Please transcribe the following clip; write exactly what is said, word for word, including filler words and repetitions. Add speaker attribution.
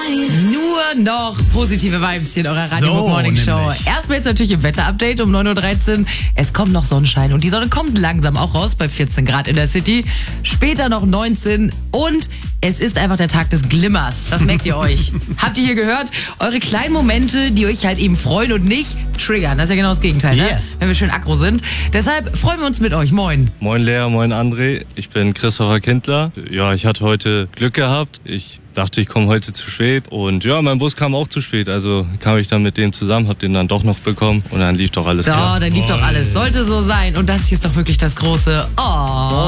Speaker 1: Nur noch positive Vibes hier in eurer Radio
Speaker 2: So,
Speaker 1: Morning Show.
Speaker 2: nämlich.
Speaker 1: Erstmal jetzt natürlich im Wetter-Update um neun Uhr dreizehn. Es kommt noch Sonnenschein und die Sonne kommt langsam auch raus bei vierzehn Grad in der City. Später noch neunzehn und es ist einfach der Tag des Glimmers. Das merkt ihr euch. Habt ihr hier gehört? Eure kleinen Momente, die euch halt eben freuen und nicht triggern. Das ist ja genau das Gegenteil, ne?
Speaker 2: Yes.
Speaker 1: Wenn wir schön aggro sind. Deshalb freuen wir uns mit euch. Moin.
Speaker 3: Moin Lea, moin André, ich bin Christopher Kindler. Ja, ich hatte heute Glück gehabt. Ich dachte, ich komme heute zu spät und ja, mein Bus kam auch zu spät. Also kam ich dann mit dem zusammen, hab den dann doch noch bekommen und dann lief doch alles
Speaker 1: So,
Speaker 3: klar.
Speaker 1: dann lief doch alles. Sollte so sein. Und das hier ist doch wirklich das große Oh.